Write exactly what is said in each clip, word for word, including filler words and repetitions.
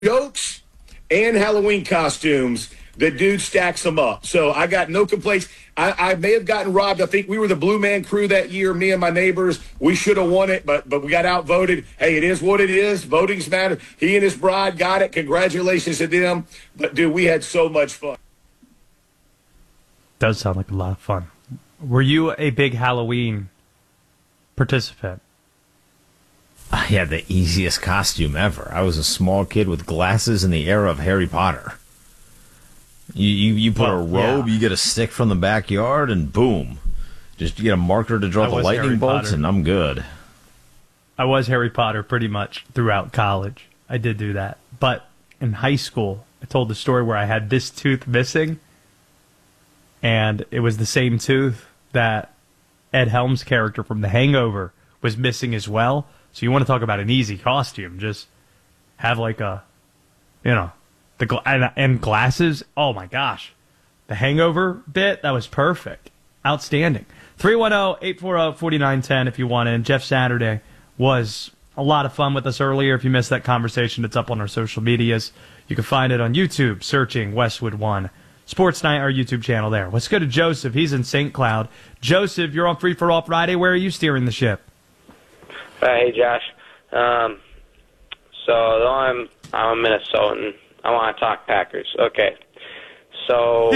jokes and Halloween costumes, the dude stacks them up. So I got no complaints. I, I may have gotten robbed. I think we were the Blue Man Crew that year, me and my neighbors. We should have won it, but but we got outvoted. Hey, it is what it is. Voting's matter. He and his bride got it. Congratulations to them. But, dude, we had so much fun. Does sound like a lot of fun. Were you a big Halloween participant? I had the easiest costume ever. I was a small kid with glasses in the era of Harry Potter. You you, you put well, a robe, yeah. You get a stick from the backyard, and boom. Just you get a marker to draw I the lightning Harry bolts, Potter. And I'm good. I was Harry Potter pretty much throughout college. I did do that. But in high school, I told the story where I had this tooth missing, and it was the same tooth that Ed Helms' character from The Hangover was missing as well. So you want to talk about an easy costume. Just have like a, you know, the gla- and, and glasses. Oh, my gosh. The Hangover bit, that was perfect. Outstanding. three one zero, eight four zero, four nine one zero if you want in. Jeff Saturday was a lot of fun with us earlier. If you missed that conversation, it's up on our social medias. You can find it on YouTube, searching Westwood One Sports Night, our YouTube channel there. Let's go to Joseph. He's in Saint Cloud. Joseph, you're on Free for All Friday. Where are you steering the ship? Hey, Josh. Um, so, though I'm, I'm a Minnesotan, I want to talk Packers. Okay. So.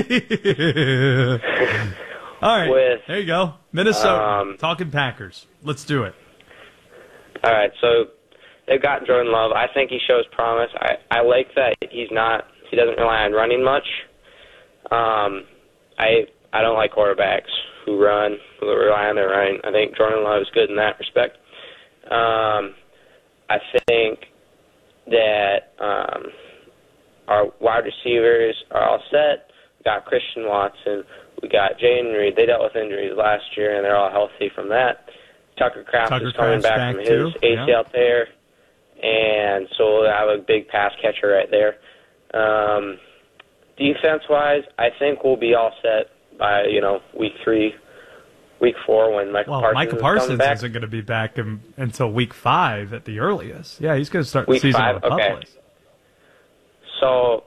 All right. With, there you go. Minnesota. Um, talking Packers. Let's do it. All right. So, they've got Jordan Love. I think he shows promise. I, I like that he's not, he doesn't rely on running much. Um, I, I don't like quarterbacks who run, who rely on their running. I think Jordan Love is good in that respect. Um, I think that um, our wide receivers are all set. We got Christian Watson. We got Jayden Reed. They dealt with injuries last year, and they're all healthy from that. Tucker Kraft Tucker is coming Kraft's back from back his too. A C L yeah. tear, and so we'll have a big pass catcher right there. Um, defense-wise, I think we'll be all set by, you know, week three. Week four when Michael well, Parsons Michael Parsons back. isn't going to be back in, until week five at the earliest. Yeah, he's going to start week the season five? with a Okay. place. So,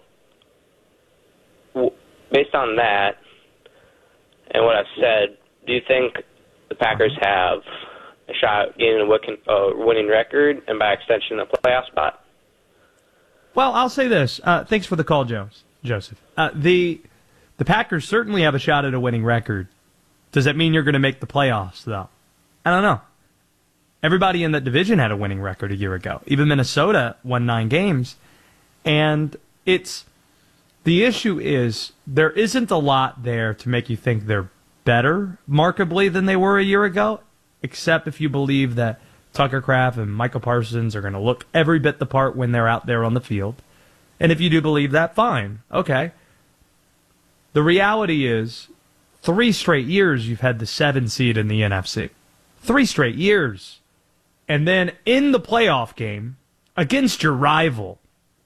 w- based on that and what I've said, do you think the Packers have a shot at getting a wick- uh, winning record and by extension a playoff spot? Well, I'll say this. Uh, thanks for the call, Jones, Joseph. Uh, the the Packers certainly have a shot at a winning record. Does that mean you're going to make the playoffs, though? I don't know. Everybody in that division had a winning record a year ago. Even Minnesota won nine games. And it's the issue is there isn't a lot there to make you think they're better markedly than they were a year ago, except if you believe that Tucker Kraft and Michael Parsons are going to look every bit the part when they're out there on the field. And if you do believe that, fine. Okay. The reality is, three straight years you've had the seven seed in the N F C. Three straight years. And then in the playoff game, against your rival,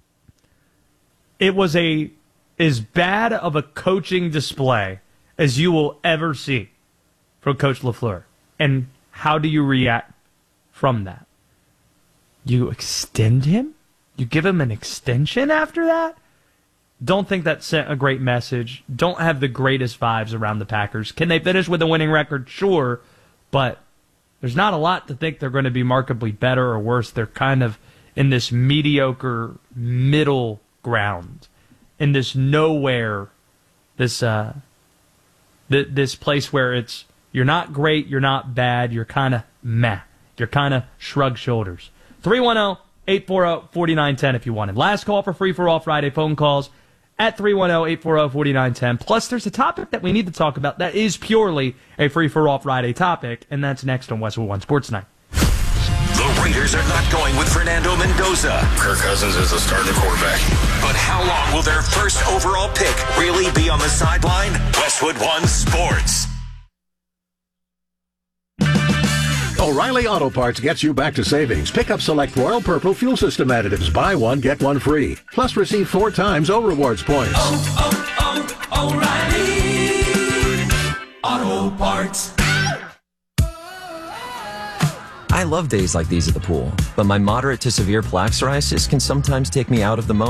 it was a as bad of a coaching display as you will ever see from Coach LaFleur. And how do you react from that? You extend him? You give him an extension after that? Don't think that sent a great message. Don't have the greatest vibes around the Packers. Can they finish with a winning record? Sure, but there's not a lot to think they're going to be markedly better or worse. They're kind of in this mediocre middle ground, in this nowhere, this uh, th- this place where it's you're not great, you're not bad, you're kind of meh. You're kind of shrug shoulders. three one zero, eight four zero, four nine one zero if you want it. Last call for Free for All Friday phone calls at three one zero, eight four zero, four nine one zero. Plus, there's a topic that we need to talk about that is purely a Free for All Friday topic, and that's next on Westwood One Sports Night. The Raiders are not going with Fernando Mendoza. Kirk Cousins is the starting quarterback. But how long will their first overall pick really be on the sideline? Westwood One Sports. O'Reilly Auto Parts gets you back to savings. Pick up select Royal Purple Fuel System additives. Buy one, get one free. Plus receive four times O Rewards points. Oh, oh, oh, O'Reilly Auto Parts. I love days like these at the pool, but my moderate to severe plaque psoriasis can sometimes take me out of the moment.